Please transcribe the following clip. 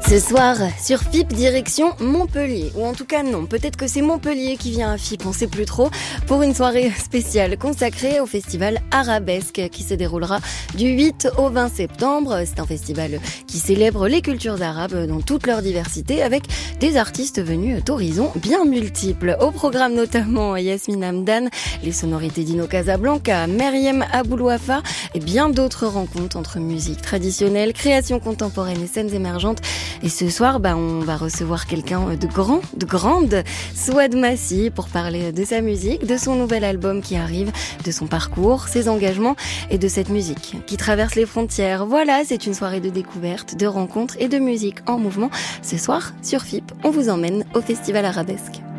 Ce soir, sur FIP, direction Montpellier. Ou en tout cas non, peut-être que c'est Montpellier qui vient à FIP, on sait plus trop, pour une soirée spéciale consacrée au festival Arabesque qui se déroulera du 8 au 20 septembre. C'est un festival qui célèbre les cultures arabes dans toute leur diversité avec des artistes venus d'horizons bien multiples. Au programme notamment Yasmine Hamdan, les sonorités d'Ino Casablanca, Meriem Aboulouafa et bien d'autres rencontres entre musique traditionnelle, création contemporaine et scènes émergentes. Et ce soir, on va recevoir quelqu'un de grande, Souad Massi, pour parler de sa musique, de son nouvel album qui arrive, de son parcours, ses engagements et de cette musique qui traverse les frontières. Voilà, c'est une soirée de découverte, de rencontres et de musique en mouvement. Ce soir, sur FIP, on vous emmène au Festival Arabesque.